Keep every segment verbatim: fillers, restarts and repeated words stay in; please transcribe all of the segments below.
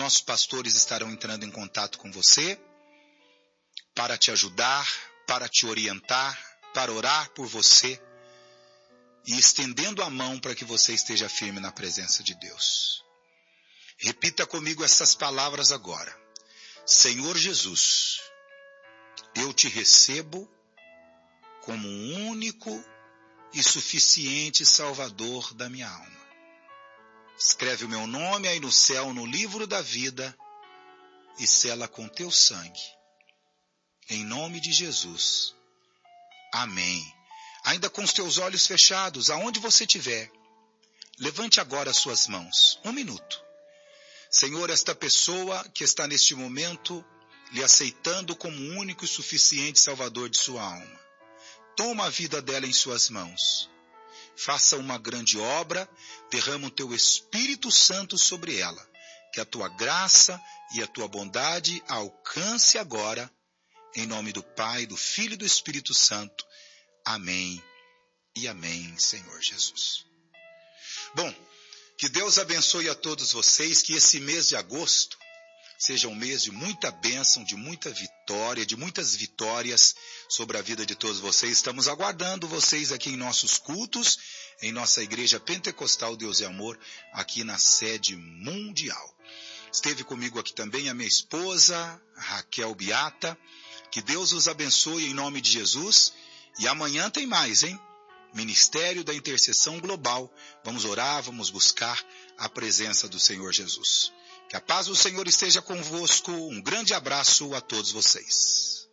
nossos pastores estarão entrando em contato com você para te ajudar, para te orientar, para orar por você e estendendo a mão para que você esteja firme na presença de Deus. Repita comigo essas palavras agora. Senhor Jesus, eu te recebo como um único e suficiente Salvador da minha alma. Escreve o meu nome aí no céu, no livro da vida, e sela com teu sangue. Em nome de Jesus. Amém. Ainda com os teus olhos fechados, aonde você estiver, levante agora as suas mãos. Um minuto. Senhor, esta pessoa que está neste momento lhe aceitando como único e suficiente Salvador de sua alma, toma a vida dela em suas mãos. Faça uma grande obra, derrama o teu Espírito Santo sobre ela, que a tua graça e a tua bondade a alcance agora, em nome do Pai, do Filho e do Espírito Santo. Amém e amém, Senhor Jesus. Bom, que Deus abençoe a todos vocês, que esse mês de agosto seja um mês de muita bênção, de muita vitória, de muitas vitórias sobre a vida de todos vocês. Estamos aguardando vocês aqui em nossos cultos, em nossa Igreja Pentecostal Deus e Amor, aqui na sede mundial. Esteve comigo aqui também a minha esposa, Raquel Beata. Que Deus os abençoe em nome de Jesus. E amanhã tem mais, hein? Ministério da Intercessão Global. Vamos orar, vamos buscar a presença do Senhor Jesus. Que a paz do Senhor esteja convosco. Um grande abraço a todos vocês.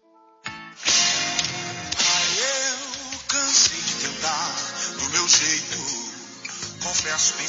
Eu cansei de tentar do meu jeito. Confesso, pensei